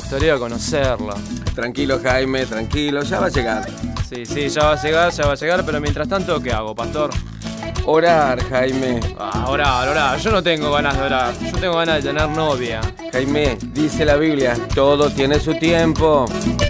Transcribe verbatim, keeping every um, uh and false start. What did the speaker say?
gustaría conocerla. Tranquilo, Jaime, tranquilo, ya va a llegar. Sí, sí, ya va a llegar, ya va a llegar, pero mientras tanto, ¿qué hago, pastor? Orar, Jaime. Ah, orar, orar. Yo no tengo ganas de orar. Yo tengo ganas de tener novia. Jaime, dice la Biblia, todo tiene su tiempo.